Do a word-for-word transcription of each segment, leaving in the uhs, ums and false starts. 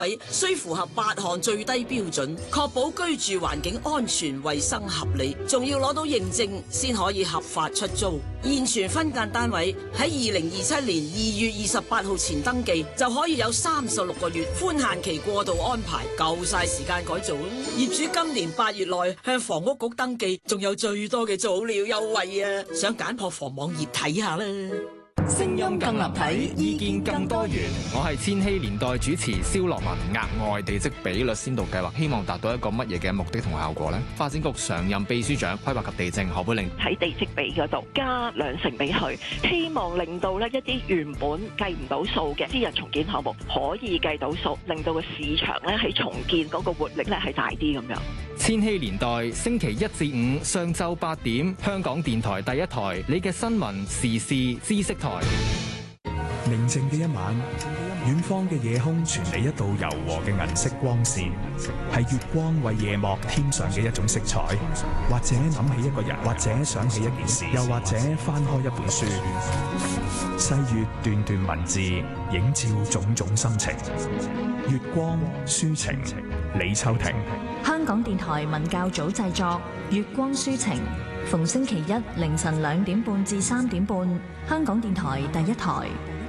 需符合八項最低標準，確保居住環境安全、衛生合理，仲要攞到認證先可以合法出租。現存分間單位喺二零二七年二月二十八號前登記，就可以有三十六個月寬限期過渡安排，夠晒時間改造啦。業主今年八月內向房屋局登記，仲有最多嘅早鳥優惠啊！想揀破房網頁睇下啦。 聲音更立體，意見更多元。我係千禧年代主持蕭樂文。額外地積比率先導計劃，希望達到一個乜嘢嘅目的同效果呢？發展局常任秘書長規劃及地政何佩玲喺地積比嗰度加兩成俾佢，希望令到呢一啲原本計唔到數嘅私人重建項目可以計到數，令到個市場咧喺重建嗰個活力咧係大啲咁樣。 千禧年代星期一至五上晝八點，香港電台第一台，你嘅新聞時事知識台。 寧靜嘅一晚，遠方嘅夜空傳嚟一道柔和嘅銀色光線，係月光為夜幕添上嘅一種色彩。或者諗起一個人，或者想起一件事，又或者翻開一本書，細閱段段文字，映照種種心情。月光抒情，李秋婷。 香港電台文教組製作《月光抒情》，逢星期一凌晨兩點半至三點半，香港電台第一台。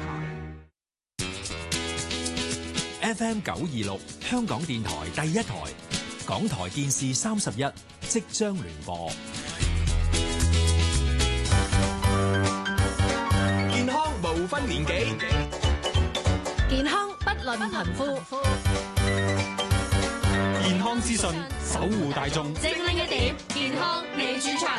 F M 九二六，香港電台第一台，港台電視三十一即將聯播。健康無分年紀， 健康不論貧富。 健康資訊，守護大眾。 精靈一點，健康你主場。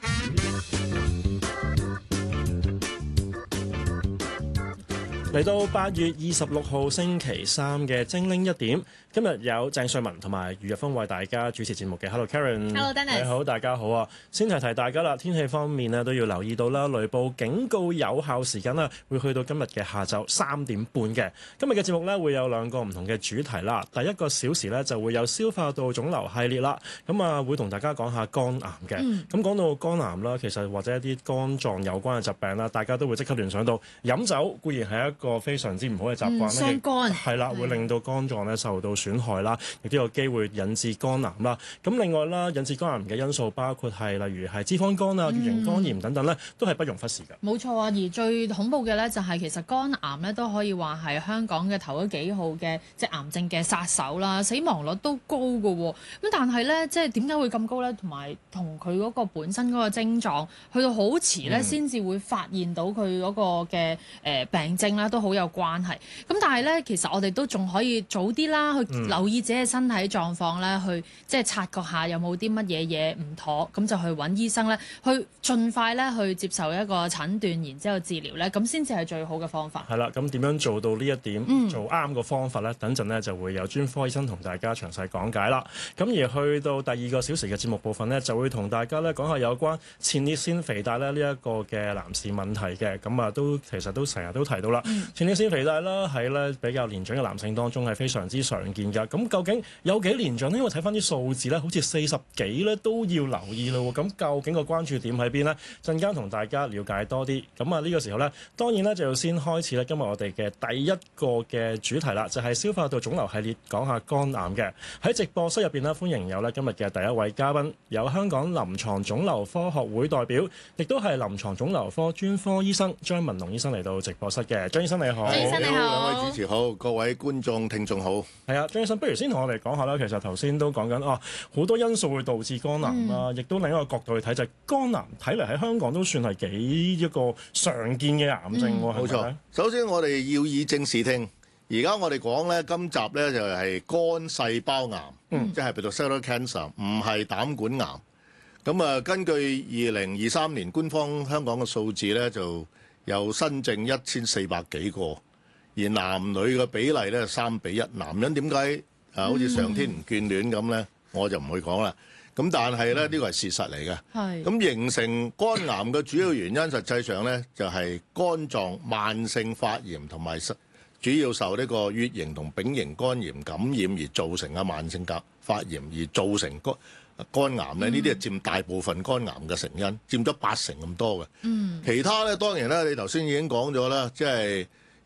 嚟到八月二十六號星期三嘅精靈一點，今日有鄭瑞文同埋余日峰為大家主持節目嘅。Hello Karen，Hello Dennis， 你好，大家好啊！先提提大家啦，天氣方面呢都要留意到啦，雷暴警告有效時間啦，會去到今日嘅下晝三點半嘅。今日嘅節目呢會有兩個唔同嘅主題啦。第一個小時呢就會有消化道腫瘤系列啦，咁啊會同大家講下肝癌嘅。咁、嗯、講到肝癌啦，其實或者一啲肝臟有關嘅疾病啦，大家都會即刻聯想到飲酒固然係一個非常之唔好嘅習慣， 傷肝係啦，會令到肝臟咧受到損害啦，亦都有機會引致肝癌啦。咁另外啦，引致肝癌嘅因素包括係例如係脂肪肝啊、乙型肝炎等等咧，都係不容忽視嘅。 冇錯啊，而最恐怖嘅咧就係其實肝癌咧都可以話係香港嘅頭嗰幾號嘅即係癌症嘅殺手啦，死亡率都高㗎喎。咁但係咧，即係點解會咁高咧？同埋同佢嗰個本身嗰個症狀去到好遲咧，先至會發現到佢嗰個嘅誒病症啦，都好有關係。咁但係咧，其實我哋都仲可以早啲啦，去留意自己嘅身體狀況咧，去即係察覺下有冇啲乜嘢嘢唔妥，咁就去揾醫生咧，去盡快咧去接受一個診斷，然之後治療咧，咁先至係最好嘅方法。 係啦，咁點樣做到呢一點，嗯、做啱個方法咧？等陣咧就會有專科醫生同大家詳細講解啦。咁而去到第二個小時嘅節目部分咧，就會同大家咧講下有關前列腺肥大咧呢一個嘅男士問題嘅。咁啊，都其實都成日都提到啦，嗯、前列腺肥大啦，喺咧比較年長嘅男性當中係非常之常見㗎。咁究竟有幾年長呢？因為睇翻啲數字咧，好似四十幾咧都要留意咯。咁究竟個關注點喺邊呢？陣間同大家了解多啲。咁啊呢個時候呢，當然咧就要先開始咧今日我哋嘅第一個嘅主題啦，就係、是、消化道腫瘤系列，講下肝癌嘅。喺直播室入邊呢，歡迎有咧今日嘅第一位嘉賓，有香港臨床腫瘤科學會代表，亦都係臨床腫瘤科專科醫生張文龍醫生嚟到直播室嘅。張醫生你好。 張醫生你好。 兩位主持好，各位觀眾聽眾好。 係啊，張醫生，不如先同我哋講下啦。其實頭先都講緊啊，好多因素會導致肝癌啦，亦、嗯、都另一個角度去睇就係、是、肝癌睇嚟喺香港都算係幾一個常見嘅癌症喎。冇、嗯、錯。 首先我哋要以正視聽。而家我哋講咧，今集咧就係肝細胞癌，嗯、即係 hepatocellular cancer，唔係膽管癌。咁啊，根據二零二三年官方香港嘅數字咧，就有新症一千四百幾個。而男女嘅比例咧三比一，男人點解啊好似上天唔眷戀咁咧？我就唔會講啦。咁但係咧呢個係事實嚟嘅。係。咁形成肝癌嘅主要原因，實際上咧就係肝臟慢性發炎同埋主要受呢個乙型同丙型肝炎感染而造成嘅慢性發發炎而造成肝肝癌咧，呢啲係佔大部分肝癌嘅成因，佔咗八成咁多嘅。嗯。其他咧當然咧，你頭先已經講咗啦，即係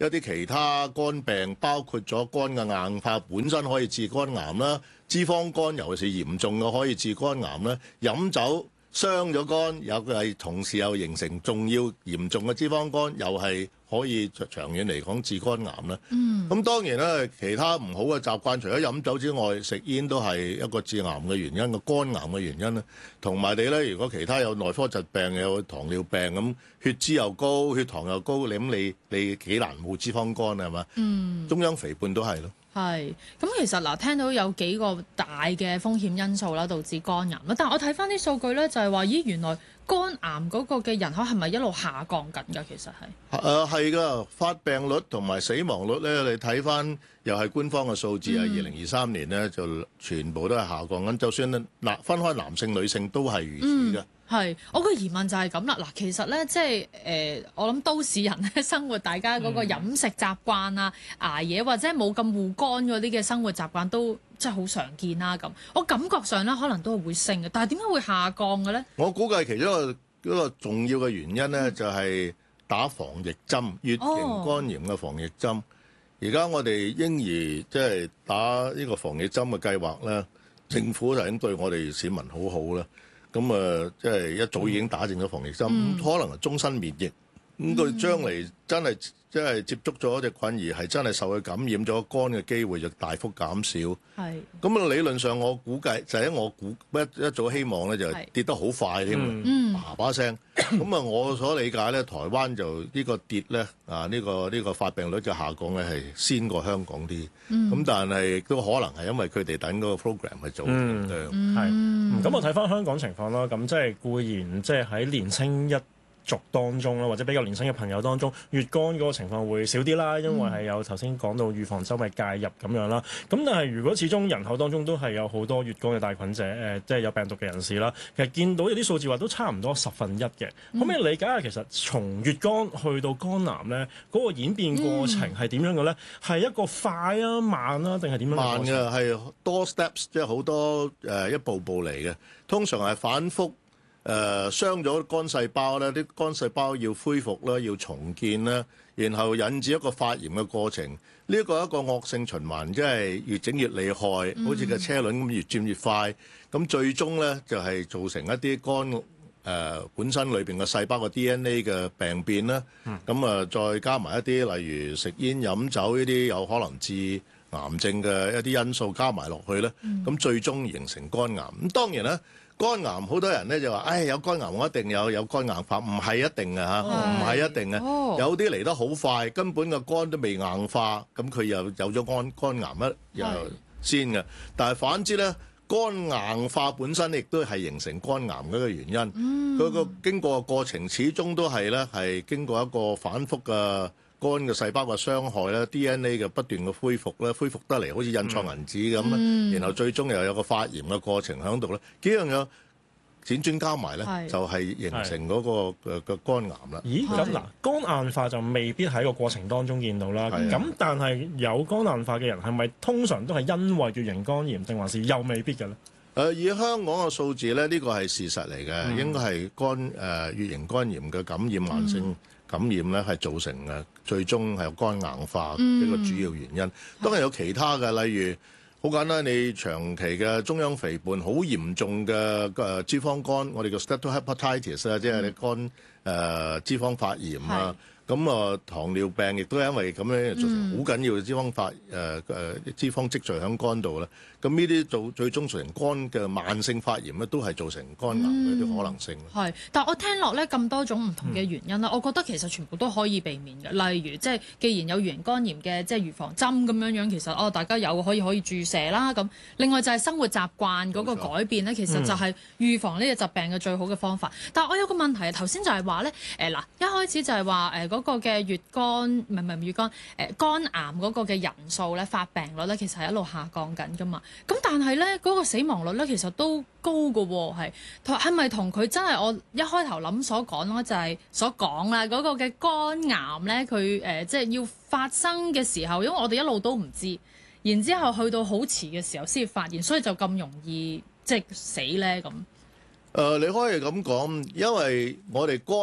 一啲其他肝病，包括咗肝嘅硬化本身可以致肝癌啦，脂肪肝尤其是嚴重嘅可以致肝癌啦，飲酒傷咗肝，有係同時又形成重要嚴重嘅脂肪肝，又係可以長遠嚟講致肝癌啦。嗯，咁當然啦，其他唔好嘅習慣，除咗飲酒之外，食煙都係一個致癌嘅原因，個肝癌嘅原因啦。同埋你咧，如果其他有內科疾病，有糖尿病咁，血脂又高，血糖又高，你咁你你幾難冇脂肪肝係嘛？嗯，中央肥胖都係咯。 係，咁其實嗱，聽到有幾個大嘅風險因素啦，導致肝癌啦。但係我睇翻啲數據咧，就係話，咦，原來肝癌嗰個嘅人口係咪一路下降緊㗎？其實係誒係㗎，發病率同埋死亡率咧，你睇翻又係官方嘅數字啊，二零二三年咧就全部都係下降緊。就算嗱分開男性女性都係如此㗎。 係，我個疑問就係咁啦。嗱，其實咧，即係誒、呃，我諗都市人咧生活，大家嗰個飲食習慣啊、捱夜或者冇咁護肝嗰啲嘅生活習慣都即係好常見啦。咁，我感覺上咧可能都係會升嘅，但係點解會下降嘅咧？ 我估計其中一個一個重要嘅原因咧，嗯、就係打防疫針，乙型肝炎嘅防疫針。而家、哦、我哋嬰兒即係打呢個防疫針嘅計劃咧，政府就已經對我哋市民好好啦。咁啊，即係一早已經打正咗防疫針，嗯、可能係終身免疫。咁佢將嚟真係即係接觸咗隻菌而係真係受佢感染咗肝嘅機會就大幅減少。係。咁啊，理論上我估計就係我估一一早希望咧就跌得好快添，叭叭聲。咁啊，我所理解咧，台灣就呢個跌咧啊，呢個呢個發病率嘅下降咧係先過香港啲。咁、嗯、但係都可能係因為佢哋等嗰個 program 去做嘅。 係。咁我睇翻香港情況啦，咁即係固然即係喺年青一族當中啦，或者比較年輕嘅朋友當中，乙肝嗰個情況會少啲啦，因為係有頭先講到預防針嘅介入咁樣啦。咁但係如果始終人口當中都係有好多乙肝嘅帶菌者，誒、呃、即係有病毒嘅人士啦，其實見到有啲數字話都差唔多十分一嘅。嗯、可唔可以理解下其實從乙肝去到肝癌咧，嗰、那個演變過程係點樣嘅咧？係、嗯、一個快啊、慢啊，定係點樣？ 慢嘅係多 steps， 即係好多誒、呃、一步步嚟嘅，通常係反覆。誒、呃、傷咗肝細胞咧，啲肝細胞要恢復啦，要重建啦，然後引致一個發炎嘅過程。呢、這個一個惡性循環，即係越整越厲害，好似個車輪咁越轉越快。咁最終咧就係、是、造成一啲肝誒、呃、本身裏邊嘅細胞嘅 D N A 嘅病變啦。咁啊、嗯，再加埋一啲例如食煙飲酒呢啲有可能致癌症嘅一啲因素加埋落去咧，咁、嗯、最終形成肝癌。咁當然咧。肝癌好多人咧就話，唉，有肝癌我一定有有肝硬化，唔係一定嘅嚇，唔係一定嘅。哦、有啲嚟得好快，根本個肝都未硬化，咁佢又有咗肝肝癌一又先嘅。但係反之咧，肝硬化本身亦都係形成肝癌嗰個原因。佢、嗯、個經過嘅過程始終都係咧係經過一個反覆嘅。肝嘅細胞嘅傷害咧 ，D N A 嘅不斷嘅恢復咧，恢復得嚟好似印錯銀紙咁，嗯、然後最終又有個發炎嘅過程喺度咧，幾樣嘢輾轉加埋咧，是就係形成嗰個嘅嘅肝癌啦。咦？咁嗱， 肝硬化就未必喺個過程當中見到啦。咁的但係有肝硬化嘅人係咪通常都係因為乙型肝炎，定還是又未必嘅咧？誒、 呃，以香港嘅數字咧，呢、這個係事實嚟嘅，嗯、應該係肝誒乙型肝炎嘅感染慢性。嗯感染咧係造成嘅，最終係有肝硬化呢個主要原因。嗯、當然有其他嘅，例如好簡單，你長期嘅中央肥胖、好嚴重嘅誒脂肪肝，我哋叫 steatohepatitis 啊，即係你肝誒脂肪發炎啊。咁啊，糖尿病亦都係因為咁樣造成好緊要嘅脂肪發誒誒、呃、脂肪積聚喺肝度啦。咁呢啲做最終造成肝嘅慢性發炎咧，都係造成肝癌嘅啲可能性。係、 嗯，但係我聽落咧咁多種唔同嘅原因啦，嗯、我覺得其實全部都可以避免嘅。例如即係既然有乙型肝炎嘅即係預防針咁樣樣，其實哦大家有可以可以注射啦。咁另外就係生活習慣嗰個改變咧，錯其實就係預防呢個疾病嘅最好嘅方法。嗯、但係我有個問題啊，頭先就係話咧誒嗱，一開始就係話誒嗰個嘅乙肝唔係唔係乙肝誒、呃、肝癌嗰個嘅人數咧發病率咧其實係一路下降緊㗎嘛。咁但係咧，嗰個死亡率咧其實都高㗎喎，係係咪同佢真係我一開頭諗所講咯，就係所講啦，嗰個嘅肝癌咧，佢誒即係要發生嘅時候，因為我哋一路都唔知，然之後去到好遲嘅時候先發現，所以就咁容易即係死咧咁。 誒、呃，你可以咁講，因為我哋肝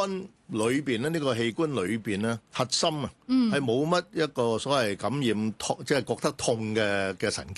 裏邊咧，呢個器官裏邊咧，核心啊，係冇乜一個所謂感染痛，即係覺得痛嘅嘅神經。